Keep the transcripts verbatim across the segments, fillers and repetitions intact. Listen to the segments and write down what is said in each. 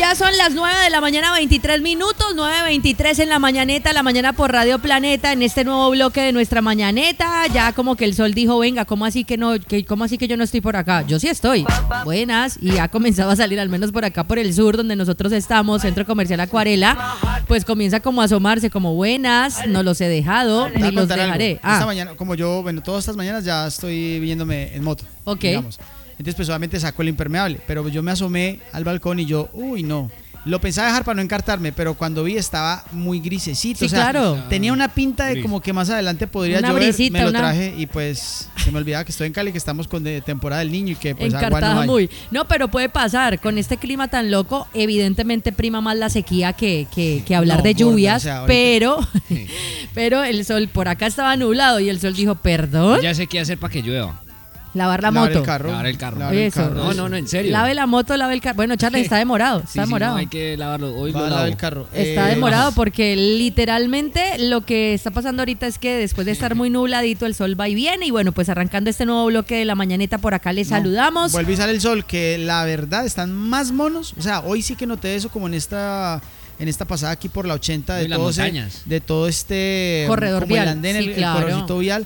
ya son las nueve de la mañana, veintitrés minutos, nueve veintitrés en la mañaneta, la mañana por Radio Planeta, en este nuevo bloque de nuestra mañaneta. Ya como que el sol dijo, venga, ¿cómo así que no, que, cómo así que yo no estoy por acá? Yo sí estoy. Buenas, y ha comenzado a salir, al menos por acá, por el sur, donde nosotros estamos, Centro Comercial Acuarela, pues comienza como a asomarse, como buenas, no los he dejado, ni los dejaré. Ah. Esta mañana, como yo, bueno, todas estas mañanas ya estoy viniéndome en moto, Ok. digamos. Entonces, pues obviamente saco el impermeable, pero yo me asomé al balcón y yo, uy, no. Lo pensaba dejar para no encartarme, pero cuando vi estaba muy grisecito. Sí, o sea, claro. tenía una pinta de Gris. como que más adelante podría Una llover. brisita, me lo una- traje y pues se me olvidaba que estoy en Cali, que estamos con de temporada del niño y que pues agua Encartada no hay. muy. No, pero puede pasar. Con este clima tan loco, evidentemente prima más la sequía que, que, que hablar No, de gorda, lluvias, o sea, ahorita- pero, pero el sol por acá estaba nublado y el sol dijo, perdón, Ya sé qué hacer para que llueva. lavar la Lavar moto. el carro. Lavar el carro. Lavar el Eso. carro. No, no, no, en serio. Lave la moto, lave el carro. Bueno, Charles, está demorado. Está Sí, sí, demorado. no, hay que lavarlo. Hoy Va lo a lavar lavo. el carro. Está Eh, demorado porque literalmente lo que está pasando ahorita es que después de estar muy nubladito el sol va y viene y bueno, pues arrancando este nuevo bloque de la mañaneta por acá les No, saludamos. Vuelve y sale el sol, que la verdad están más monos. O sea, hoy sí que noté eso como en esta en esta pasada aquí por la ochenta de Uy, las todo, ese- montañas. de todo este Corredor como vial, el andén, sí, el, el claro. corredorcito vial.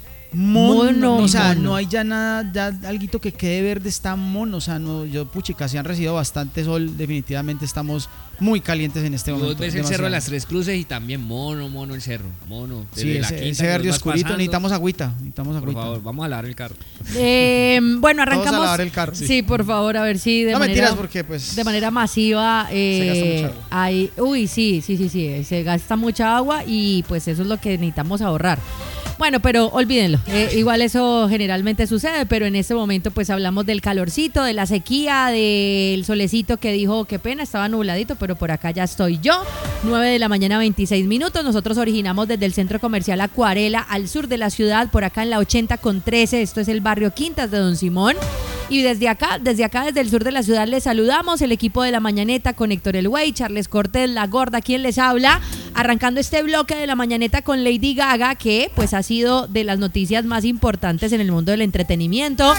Mono, Mono, o sea, mono. no hay ya nada, ya alguito que quede verde, está mono, o sea, no, yo puchica, si han recibido bastante sol, definitivamente estamos muy calientes en este Y momento. vos ves el cerro de demasiado. las Tres Cruces y también mono, mono el cerro. Mono. Sí, Desde la ese, quinta ese que verde vos vas oscurito, pasando. necesitamos agüita, necesitamos Por agüita. favor, vamos a lavar el carro. Eh, bueno, Todos a arrancamos. lavar el carro. Sí, por favor, a ver si de no manera mentiras porque pues de manera masiva eh, Se gasta mucha agua. hay, uy, sí, sí, sí, sí, se gasta mucha agua y pues eso es lo que necesitamos ahorrar. Bueno, pero olvídenlo, eh, igual eso generalmente sucede, pero en este momento pues hablamos del calorcito, de la sequía, del solecito que dijo, qué pena, estaba nubladito, pero por acá ya estoy yo, nueve de la mañana, veintiséis minutos, nosotros originamos desde el Centro Comercial Acuarela, al sur de la ciudad, por acá en la ochenta con trece, esto es el barrio Quintas de Don Simón. Y desde acá, desde acá, desde el sur de la ciudad, les saludamos el equipo de La Mañaneta con Héctor El Güey, Charles Cortés, La Gorda, quien les habla, arrancando este bloque de La Mañaneta con Lady Gaga, que pues ha sido de las noticias más importantes en el mundo del entretenimiento.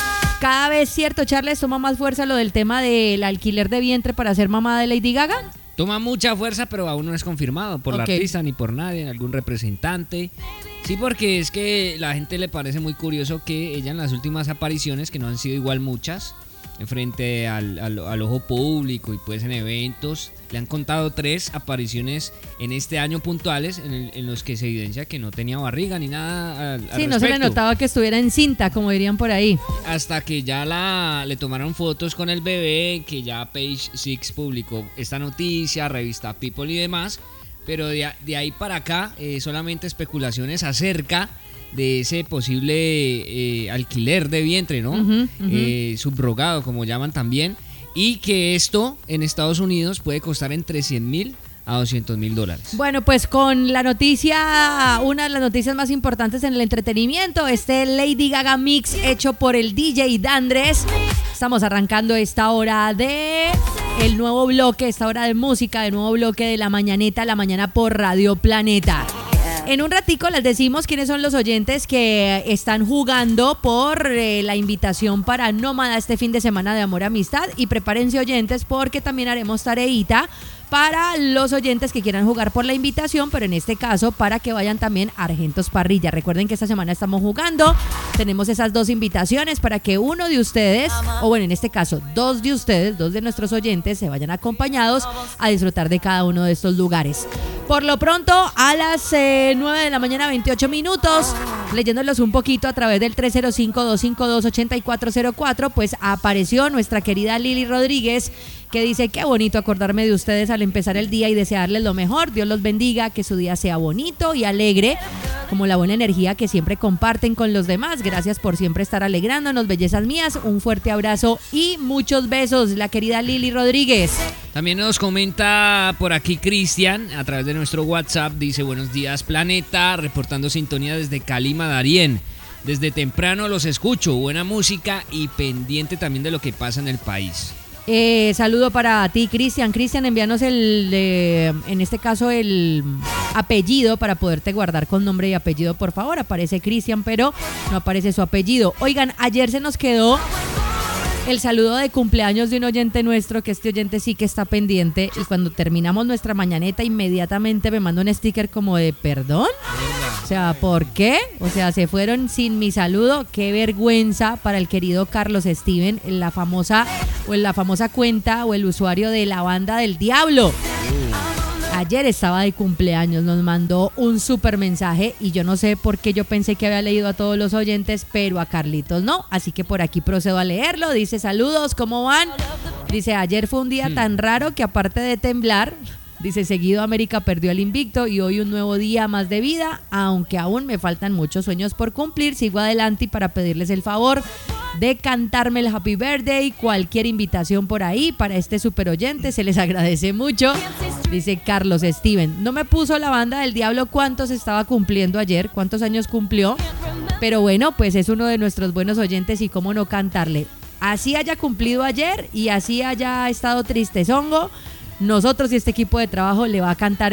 Cada vez, cierto, Charles, toma más fuerza lo del tema del alquiler de vientre para ser mamá de Lady Gaga. Toma mucha fuerza, pero aún no es confirmado por Ok. la artista ni por nadie, algún representante. Sí, porque es que la gente le parece muy curioso que ella en las últimas apariciones, que no han sido igual muchas, frente al, al, al ojo público y pues en eventos, le han contado tres apariciones en este año puntuales en, el, en los que se evidencia que no tenía barriga ni nada al, al Sí, no se le respecto. notaba que estuviera en cinta, como dirían por ahí. Hasta que ya la, le tomaron fotos con el bebé, que ya Page Six publicó esta noticia, revista People y demás, pero de, a- de ahí para acá eh, solamente especulaciones acerca de ese posible eh, alquiler de vientre, ¿no? Ujú, ujú. Eh, subrogado, como llaman también, y que esto en Estados Unidos puede costar entre cien mil a doscientos mil dólares. Bueno, pues con la noticia, una de las noticias más importantes en el entretenimiento, este Lady Gaga Mix hecho por el D J Dandres. Estamos arrancando esta hora de el nuevo bloque, esta hora de música, de nuevo bloque de La Mañaneta, La Mañana por Radio Planeta. En un ratico les decimos quiénes son los oyentes que están jugando por eh, la invitación para Nómada este fin de semana de Amor Amistad, y prepárense oyentes porque también haremos tareita para los oyentes que quieran jugar por la invitación, pero en este caso para que vayan también a Argentos Parrilla. Recuerden que esta semana estamos jugando, tenemos esas dos invitaciones para que uno de ustedes, o bueno, en este caso dos de ustedes, dos de nuestros oyentes, se vayan acompañados a disfrutar de cada uno de estos lugares. Por lo pronto, a las eh, nueve de la mañana, veintiocho minutos, leyéndolos un poquito a través del tres cero cinco, dos cinco dos, ocho cuatro cero cuatro, pues apareció nuestra querida Lili Rodríguez, que dice: qué bonito acordarme de ustedes al empezar el día y desearles lo mejor. Dios los bendiga, que su día sea bonito y alegre, como la buena energía que siempre comparten con los demás. Gracias por siempre estar alegrándonos, bellezas mías. Un fuerte abrazo y muchos besos, la querida Lili Rodríguez. También nos comenta por aquí Cristian a través de nuestro WhatsApp, dice: buenos días Planeta, reportando sintonía desde Cali, Darién. Desde temprano los escucho, buena música y pendiente también de lo que pasa en el país. Eh, saludo para ti, Cristian. Cristian, envíanos el, eh, en este caso, el apellido para poderte guardar con nombre y apellido, por favor. Aparece Cristian, pero no aparece su apellido. Oigan, ayer se nos quedó el saludo de cumpleaños de un oyente nuestro, que este oyente sí que está pendiente, y cuando terminamos nuestra mañaneta inmediatamente me manda un sticker como de perdón. O sea, ¿por qué? O sea, se fueron sin mi saludo. Qué vergüenza para el querido Carlos Steven, en la famosa o en la famosa cuenta o el usuario de la banda del diablo. Ayer estaba de cumpleaños, nos mandó un súper mensaje y yo no sé por qué yo pensé que había leído a todos los oyentes, pero a Carlitos no, así que por aquí procedo a leerlo. Dice: saludos, ¿cómo van? Dice: ayer fue un día tan raro que aparte de temblar, dice, seguido América perdió el invicto y hoy un nuevo día más de vida, aunque aún me faltan muchos sueños por cumplir, sigo adelante y para pedirles el favor de cantarme el Happy Birthday, cualquier invitación por ahí para este super oyente, se les agradece mucho. Dice Carlos Steven, no me puso la banda del diablo cuántos estaba cumpliendo ayer, cuántos años cumplió, pero bueno, pues es uno de nuestros buenos oyentes y cómo no cantarle. Así haya cumplido ayer y así haya estado tristezongo, nosotros y este equipo de trabajo le va a cantar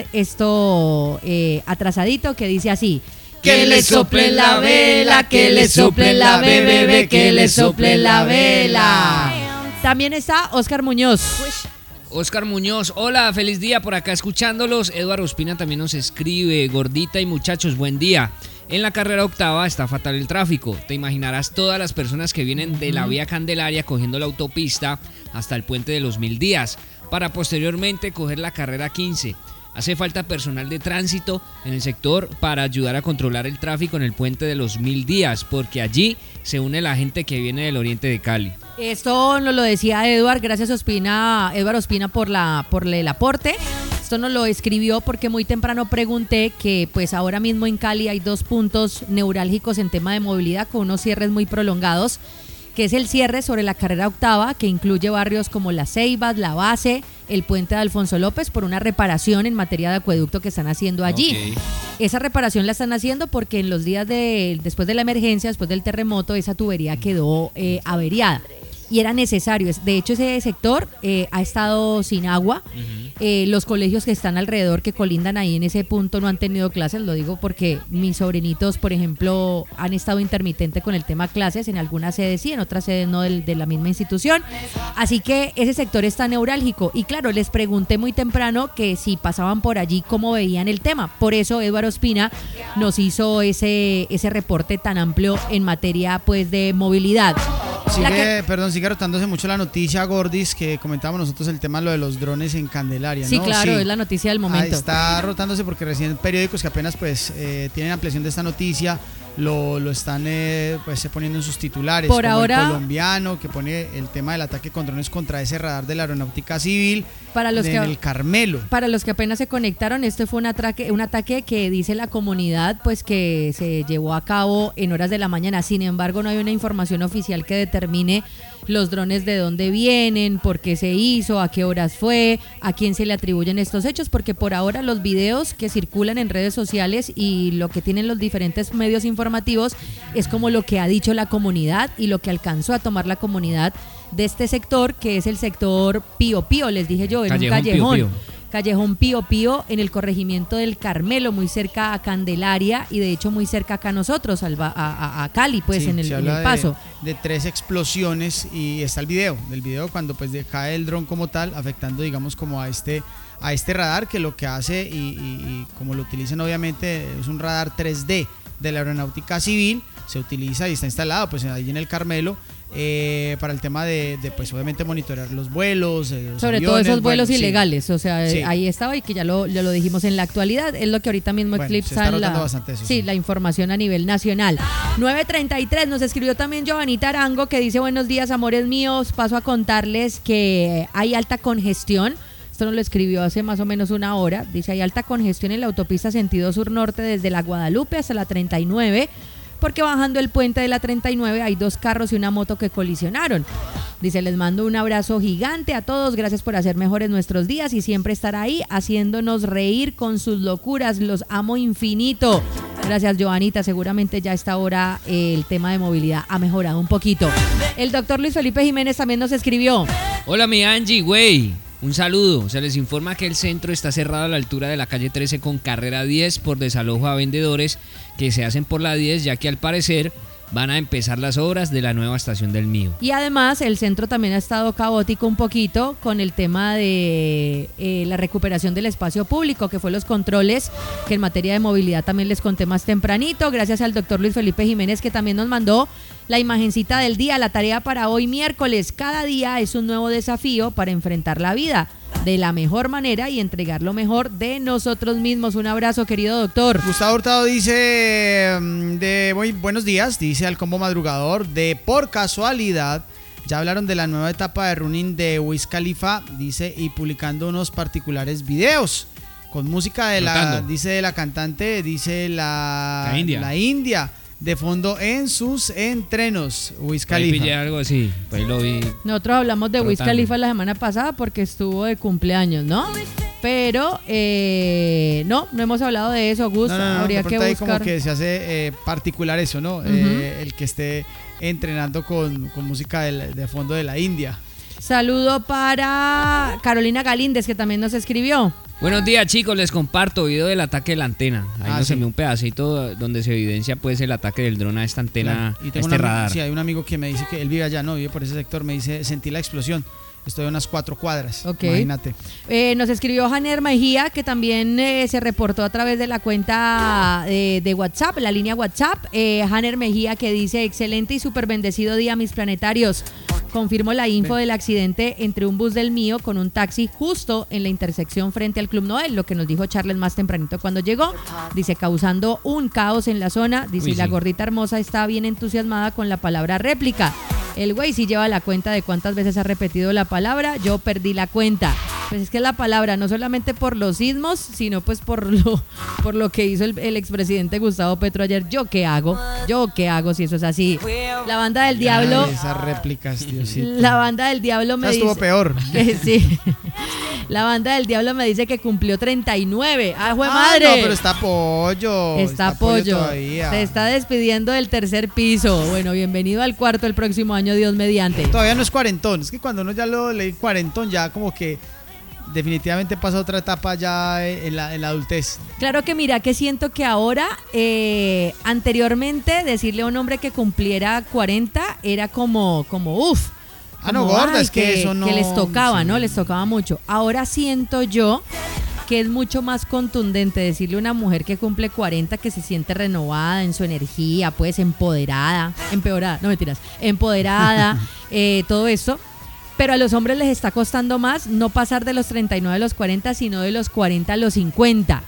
esto eh, atrasadito, que dice así: que le sople la vela, que le sople la bebé, que le sople la vela. También está Oscar Muñoz. Oscar Muñoz, hola, feliz día por acá escuchándolos. Eduardo Ospina también nos escribe: gordita y muchachos, buen día. En la carrera octava está fatal el tráfico. Te imaginarás todas las personas que vienen de la vía Candelaria cogiendo la autopista hasta el puente de los Mil Días, para posteriormente coger la carrera quince. Hace falta personal de tránsito en el sector para ayudar a controlar el tráfico en el puente de los Mil Días, porque allí se une la gente que viene del oriente de Cali. Esto nos lo decía Eduard, gracias Ospina, Eduardo Ospina por la por el aporte. Esto nos lo escribió porque muy temprano pregunté que pues ahora mismo en Cali hay dos puntos neurálgicos en tema de movilidad con unos cierres muy prolongados, que es el cierre sobre la carrera octava, que incluye barrios como Las Ceibas, La Base, el puente de Alfonso López, por una reparación en materia de acueducto que están haciendo allí. Okay. Esa reparación la están haciendo porque en los días de después de la emergencia, después del terremoto, esa tubería quedó eh, averiada. Y era necesario. De hecho, ese sector eh, ha estado sin agua. Uh-huh. Eh, los colegios que están alrededor, que colindan ahí en ese punto, no han tenido clases. Lo digo porque mis sobrinitos, por ejemplo, han estado intermitente con el tema clases. En algunas sedes sí, en otras sedes no del, de la misma institución. Así que ese sector está neurálgico. Y claro, les pregunté muy temprano que si pasaban por allí, cómo veían el tema. Por eso Eduardo Ospina nos hizo ese, ese reporte tan amplio en materia pues de movilidad. Sigue, que, perdón, sigue rotándose mucho la noticia, Gordis, que comentábamos nosotros el tema lo de los drones en Candelaria, sí, ¿no? Claro, sí, es la noticia del momento. Ahí está rotándose porque recién periódicos que apenas pues eh, tienen ampliación de esta noticia lo, lo están eh, pues poniendo en sus titulares. Por como ahora, el colombiano que pone el tema del ataque con drones contra ese radar de la Aeronáutica Civil para los en que, el Carmelo. Para los que apenas se conectaron, este fue un ataque, un ataque que dice la comunidad pues que se llevó a cabo en horas de la mañana. Sin embargo, no hay una información oficial que determine los drones de dónde vienen, por qué se hizo, a qué horas fue, a quién se le atribuyen estos hechos, porque por ahora los videos que circulan en redes sociales y lo que tienen los diferentes medios informativos es como lo que ha dicho la comunidad y lo que alcanzó a tomar la comunidad de este sector, que es el sector Pío Pío, les dije yo, en callejón, un callejón. Pío, Pío. Callejón Pío Pío en el corregimiento del Carmelo, muy cerca a Candelaria y de hecho muy cerca acá a nosotros, a, a, a Cali, pues sí, en el, en el paso. De, de tres explosiones y está el video, del video cuando pues cae el dron como tal, afectando digamos como a este, a este radar que lo que hace y, y, y como lo utilizan obviamente es un radar tres D de la Aeronáutica Civil, se utiliza y está instalado pues ahí en el Carmelo. Eh, para el tema de, de pues obviamente monitorear los vuelos, eh, los sobre aviones, todo esos vuelos bueno, ilegales, sí. o sea, sí. Ahí estaba y que ya lo, ya lo dijimos en la actualidad, es lo que ahorita mismo bueno, eclipsa la, eso, sí, sí, la información a nivel nacional. nueve treinta y tres nos escribió también Giovanita Arango que dice: buenos días, amores míos, paso a contarles que hay alta congestión. Esto nos lo escribió hace más o menos una hora. Dice: hay alta congestión en la autopista sentido sur-norte desde la Guadalupe hasta la treinta y nueve, porque bajando el puente de la treinta y nueve hay dos carros y una moto que colisionaron. Dice: les mando un abrazo gigante a todos, gracias por hacer mejores nuestros días y siempre estar ahí haciéndonos reír con sus locuras, los amo infinito. Gracias, Joanita, seguramente ya a esta hora eh, el tema de movilidad ha mejorado un poquito. El doctor Luis Felipe Jiménez también nos escribió: hola mi Angie, güey. Un saludo, se les informa que el centro está cerrado a la altura de la calle trece con carrera diez por desalojo a vendedores que se hacen por la diez, ya que al parecer van a empezar las obras de la nueva estación del Mío. Y además el centro también ha estado caótico un poquito con el tema de eh, la recuperación del espacio público, que fue los controles que en materia de movilidad también les conté más tempranito, gracias al doctor Luis Felipe Jiménez, que también nos mandó la imagencita del día, la tarea para hoy miércoles. Cada día es un nuevo desafío para enfrentar la vida de la mejor manera y entregar lo mejor de nosotros mismos. Un abrazo, querido doctor. Gustavo Hurtado dice de muy buenos días, dice al combo madrugador, de por casualidad ya hablaron de la nueva etapa de running de Wiz Khalifa, dice, y publicando unos particulares videos con música de la, dice de la cantante, dice la, la India. La India. De fondo en sus entrenos, Wiz Khalifa. Ahí pillé algo así, pues lo vi. Nosotros hablamos de trotando. Wiz Khalifa la semana pasada porque estuvo de cumpleaños, ¿no? Pero eh, no, no hemos hablado de eso, Gus. No, no, no, Habría de que ahí buscar. como que se hace eh, particular eso, ¿no? Uh-huh. Eh, el que esté entrenando con, con música de, de fondo de la India. Saludo para Carolina Galíndez, que también nos escribió. Buenos días, chicos, les comparto video del ataque de la antena. Ahí ah, nos sí. envió un pedacito donde se evidencia pues el ataque del dron a esta antena, claro. Y a este una, radar. Sí, hay un amigo que me dice que él vive allá, no, vive por ese sector, me dice, sentí la explosión. Estoy a unas cuatro cuadras, okay. Imagínate. Eh, nos escribió Janer Mejía, que también eh, se reportó a través de la cuenta de, de WhatsApp, la línea WhatsApp. Eh, Janer Mejía, que dice, excelente y súper bendecido día, mis planetarios. Confirmo la info del accidente entre un bus del Mío con un taxi justo en la intersección frente al Club Noel, lo que nos dijo Charles más tempranito cuando llegó. Dice, causando un caos en la zona. Dice, Uy, la sí. gordita hermosa está bien entusiasmada con la palabra réplica. El güey sí lleva la cuenta de cuántas veces ha repetido la palabra. Yo perdí la cuenta. Pues es que la palabra, no solamente por los sismos, sino pues por lo, por lo que hizo el, el expresidente Gustavo Petro ayer. ¿Yo qué hago? ¿Yo qué hago si eso es así? La banda del diablo... Ay, esas réplicas, Diosito. La banda del diablo me o sea, dice... estuvo peor. Que sí. La banda del diablo me dice que cumplió treinta y nueve. ¡Ah, jue ah, madre! No, pero está pollo. Está, está pollo. Todavía. Se está despidiendo del tercer piso. Bueno, bienvenido al cuarto el próximo año, Dios mediante. Todavía no es cuarentón. Es que cuando uno ya lo lee cuarentón, ya como que definitivamente pasa otra etapa ya en la, en la adultez. Claro que mira, que siento que ahora, eh, anteriormente, decirle a un hombre que cumpliera cuarenta era como, como uff. Ah, no, gorda, es que, que eso no... Que les tocaba, sí. ¿no? Les tocaba mucho. Ahora siento yo que es mucho más contundente decirle a una mujer que cumple cuarenta que se siente renovada en su energía, pues empoderada, empeorada, no mentiras, empoderada, eh, todo eso. Pero a los hombres les está costando más no pasar de los treinta y nueve a los cuarenta, sino de los cuarenta a los cincuenta.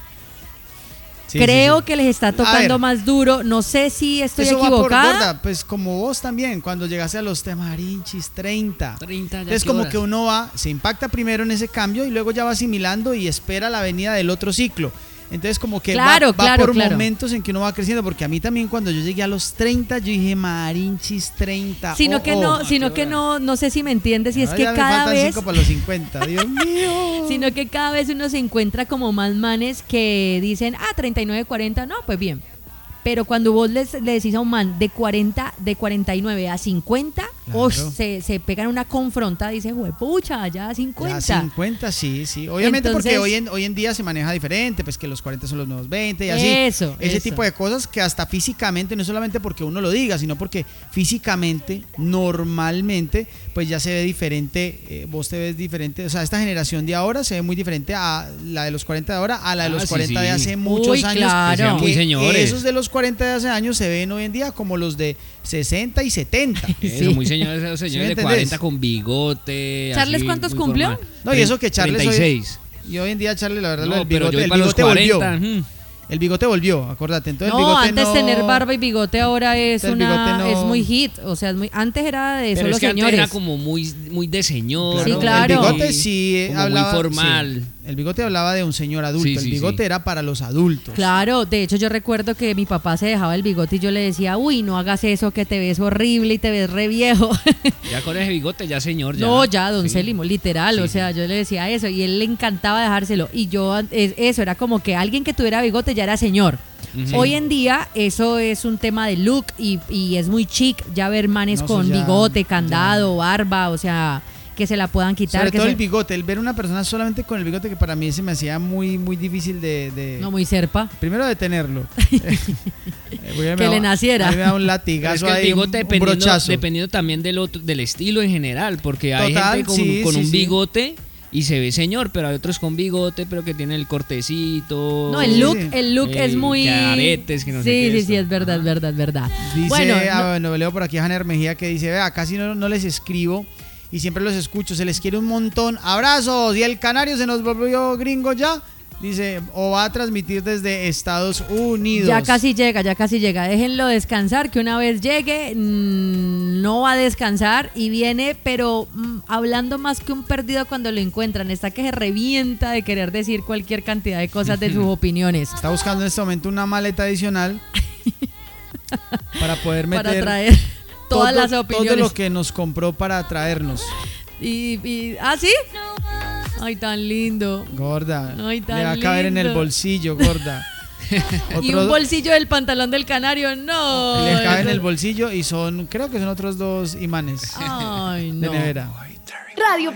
Sí, Creo sí, sí. que les está tocando más duro. No sé si estoy eso equivocada. Va por, gorda, pues como vos también, cuando llegaste a los Temarinchis treinta. treinta Entonces como horas. Que uno va, se impacta primero en ese cambio y luego ya va asimilando y espera la venida del otro ciclo. Entonces como que claro, va, va claro, por claro. momentos en que uno va creciendo, porque a mí también cuando yo llegué a los treinta, yo dije Marinchis treinta. Sino oh, que oh, no, sino que no, no sé si me entiendes, y es que ya cada me vez cinco para los cincuenta, Dios mío. Sino que cada vez uno se encuentra como más manes que dicen, ah, treinta y nueve, cuarenta, no, pues bien. Pero cuando vos les, le decís a un man de cuarenta, de cuarenta y nueve a cincuenta, claro. oh, se, se pegan una confronta, dicen, pucha, ya cincuenta. Ya cincuenta, sí, sí. Obviamente Entonces, porque hoy en, hoy en día se maneja diferente, pues que los cuarenta son los nuevos veinte y así. Eso, Ese eso. tipo de cosas que hasta físicamente, no solamente porque uno lo diga, sino porque físicamente, normalmente, pues ya se ve diferente, eh, vos te ves diferente. O sea, esta generación de ahora se ve muy diferente a la de los cuarenta de ahora, a la de los ah, cuarenta sí, sí. de hace muchos Uy, años. Claro. Muy señores. Esos de los cuarenta de hace años se ven hoy en día como los de sesenta y setenta. Eso, sí. Muy señores, esos señores ¿sí de cuarenta con bigote. ¿Charles así, cuántos cumplió? Formal. No, y eso que Charles treinta y seis. Hoy, y hoy en día Charles, la verdad, no, el bigote, pero yo el para bigote los cuarenta, volvió. Hmm. El bigote volvió, acordate. Entonces, no, el bigote antes no... tener barba y bigote ahora es Entonces, una no... es muy hit, o sea, es muy antes era de pero solo es que señores. Antes era como muy muy de señor. Sí, ¿no? claro. El bigote sí como hablaba muy formal. Sí, el bigote hablaba de un señor adulto, sí, sí, el bigote sí. era para los adultos. Claro, de hecho yo recuerdo que mi papá se dejaba el bigote y yo le decía, "Uy, no hagas eso que te ves horrible y te ves re viejo." Ya con ese bigote ya señor ya. No, ya don sí. Célimo, literal, sí, o sea, sí. yo le decía eso y él le encantaba dejárselo y yo eso era como que alguien que tuviera bigote ya era señor. Sí. Hoy en día eso es un tema de look y, y es muy chic ya ver manes no, con ya, bigote, candado, ya. barba, o sea, que se la puedan quitar. Sobre que todo se... el bigote, el ver una persona solamente con el bigote, que para mí se me hacía muy, muy difícil de... de... No, muy serpa. Primero detenerlo. Que da, le naciera. A mí me da un latigazo, es que el ahí, bigote un, dependiendo, un brochazo. dependiendo también del, otro, del estilo en general, porque hay Total, gente con, sí, con sí, un sí. bigote y se ve señor, pero hay otros con bigote, pero que tienen el cortecito. No, el look, Sí. el look Eh, es muy... que aretes, que no sé sí, qué sí, esto. sí, es verdad, Ajá. es verdad, es verdad. Dice, bueno, ah, no- bueno, leo por aquí a Janer Mejía que dice, vea, casi no, no les escribo y siempre los escucho, se les quiere un montón. Abrazos, y el canario se nos volvió gringo ya. Dice, o va a transmitir desde Estados Unidos. ya casi llega, ya casi llega. Déjenlo descansar, que una vez llegue, mmm, no va a descansar y viene, pero mmm, hablando más que un perdido cuando lo encuentran. Está que se revienta de querer decir cualquier cantidad de cosas de sus opiniones. Está buscando en este momento una maleta adicional para poder meter Para traer todas todo, las opiniones. todo lo que nos compró para traernos. Y, y- ¿ah, sí? Ay, tan lindo. Gorda, Ay, tan le va a caber en el lindo. bolsillo, gorda. Y Otro- un bolsillo del pantalón del canario, no. le cabe en el bolsillo y son, creo que son otros dos imanes Ay, de no. nevera. Radio